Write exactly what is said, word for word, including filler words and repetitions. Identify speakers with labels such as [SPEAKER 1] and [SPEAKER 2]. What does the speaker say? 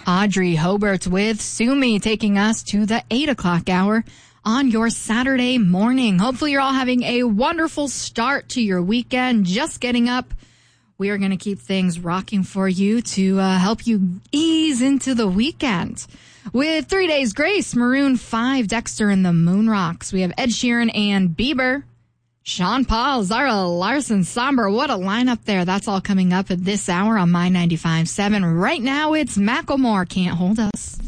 [SPEAKER 1] Audrey Hobart with Sue Me, taking us to the eight o'clock hour on your Saturday morning. Hopefully you're all having a wonderful start to your weekend. Just getting up. We are going to keep things rocking for you to uh, help you ease into the weekend. With Three Days Grace, Maroon five, Dexter and the Moonrocks. We have Ed Sheeran and Bieber. Sean Paul, Zara Larson, Somber. What a lineup there. That's all coming up at this hour on My ninety-five point seven. Right now, it's Macklemore, Can't Hold Us.